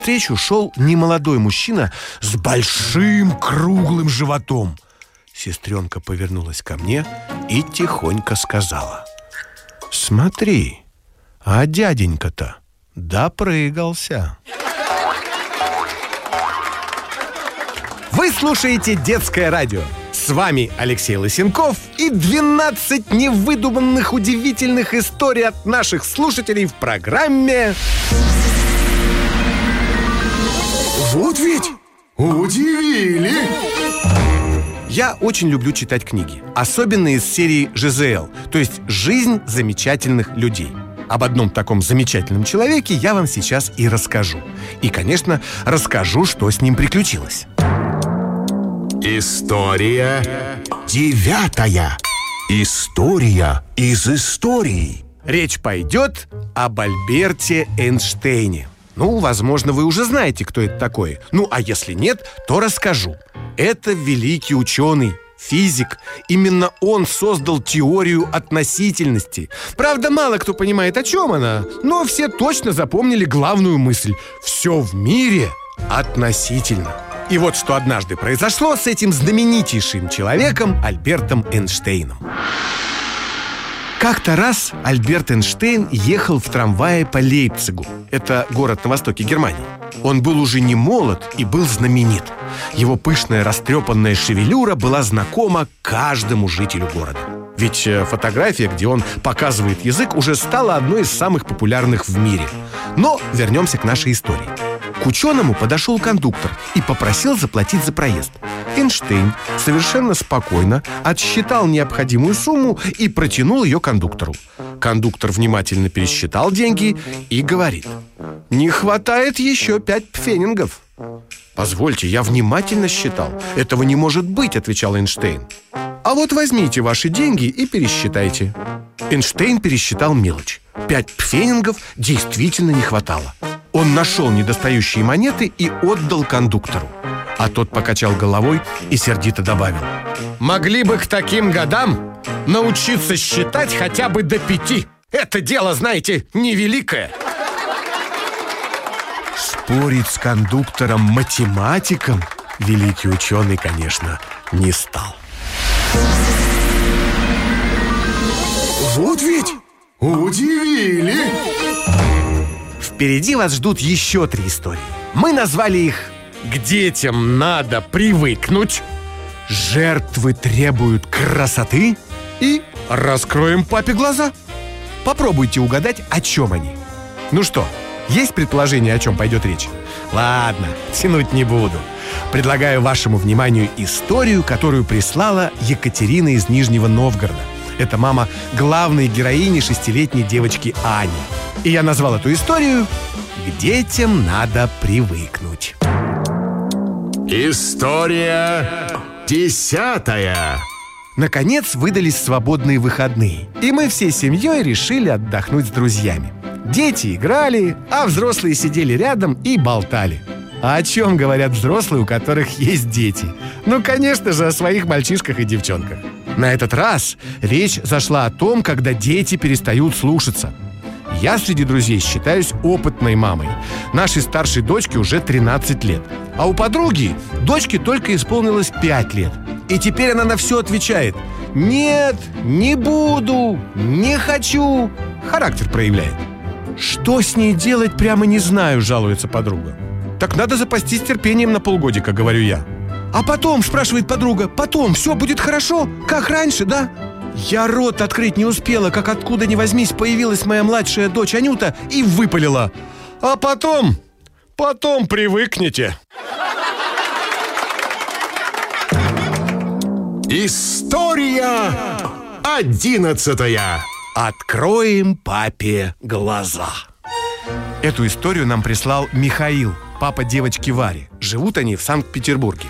навстречу шел немолодой мужчина с большим круглым животом. Сестренка повернулась ко мне и тихонько сказала: «Смотри, а дяденька-то допрыгался». Вы слушаете «Детское радио». С вами Алексей Лысенков и 12 невыдуманных удивительных историй от наших слушателей в программе Вот ведь удивили! Я очень люблю читать книги, особенно из серии ЖЗЛ, то есть «Жизнь замечательных людей». Об одном таком замечательном человеке я вам сейчас и расскажу. И, конечно, расскажу, что с ним приключилось. История 9. История из историй. Речь пойдет об Альберте Эйнштейне. Ну, возможно, вы уже знаете, кто это такой. Ну, а если нет, то расскажу. Это великий ученый, физик. Именно он создал теорию относительности. Правда, мало кто понимает, о чем она, но все точно запомнили главную мысль: все в мире относительно. И вот что однажды произошло с этим знаменитейшим человеком Альбертом Эйнштейном. Как-то раз Альберт Эйнштейн ехал в трамвае по Лейпцигу. Это город на востоке Германии. Он был уже не молод и был знаменит. Его пышная растрепанная шевелюра была знакома каждому жителю города. Ведь фотография, где он показывает язык, уже стала одной из самых популярных в мире. Но вернемся к нашей истории. К ученому подошел кондуктор и попросил заплатить за проезд. Эйнштейн совершенно спокойно отсчитал необходимую сумму и протянул ее кондуктору. Кондуктор внимательно пересчитал деньги и говорит: «Не хватает еще 5 пфенингов». «Позвольте, я внимательно считал. Этого не может быть», — отвечал Эйнштейн. «А вот возьмите ваши деньги и пересчитайте». Эйнштейн пересчитал мелочь. 5 пфенингов действительно не хватало. Он нашел недостающие монеты и отдал кондуктору. А тот покачал головой и сердито добавил: «Могли бы к таким годам научиться считать хотя бы до 5. Это дело, знаете, невеликое». Спорить с кондуктором-математиком великий ученый, конечно, не стал. Вот ведь удивили! Впереди вас ждут еще 3 истории. Мы назвали их «К детям надо привыкнуть», «Жертвы требуют красоты» и «Раскроем папе глаза». Попробуйте угадать, о чем они. Ну что, есть предположение, о чем пойдет речь? Ладно, тянуть не буду. Предлагаю вашему вниманию историю, которую прислала Екатерина из Нижнего Новгорода. Это мама главной героини 6-летней девочки Ани. И я назвал эту историю «К детям надо привыкнуть». История 10. Наконец выдались свободные выходные, и мы всей семьей решили отдохнуть с друзьями. Дети играли, а взрослые сидели рядом и болтали. А о чем говорят взрослые, у которых есть дети? Ну, конечно же, о своих мальчишках и девчонках. На этот раз речь зашла о том, когда дети перестают слушаться. Я среди друзей считаюсь опытной мамой. Нашей старшей дочке уже 13 лет. А у подруги дочке только исполнилось 5 лет. И теперь она на все отвечает: «Нет, не буду, не хочу». Характер проявляет. «Что с ней делать, прямо не знаю», — жалуется подруга. «Так надо запастись терпением на полгодика», — говорю я. «А потом», — спрашивает подруга, — «потом все будет хорошо, как раньше, да?» Я рот открыть не успела, как откуда ни возьмись появилась моя младшая дочь Анюта и выпалила: «А потом привыкнете». История 11. Откроем папе глаза. Эту историю нам прислал Михаил, папа девочки Вари. Живут они в Санкт-Петербурге.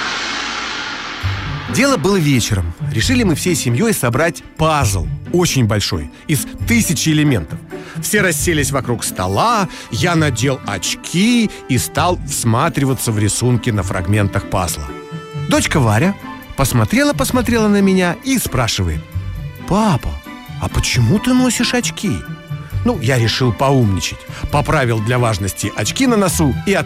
Дело было вечером. Решили мы всей семьей собрать пазл, очень большой, из 1000 элементов. Все расселись вокруг стола, я надел очки и стал всматриваться в рисунки на фрагментах пазла. Дочка Варя посмотрела на меня и спрашивает: «Папа, а почему ты носишь очки?» Ну, я решил поумничать. Поправил для важности очки на носу и